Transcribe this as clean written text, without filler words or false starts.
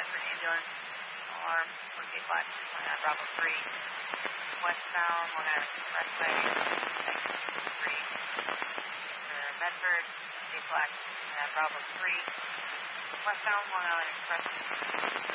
Medford ambulance. Alarm, 48 Black, 29 Bravo 3. Westbound, Long Island Expressway, exit 3. For Medford, 48 Black, 29 Bravo 3. Westbound, Long Island Expressway.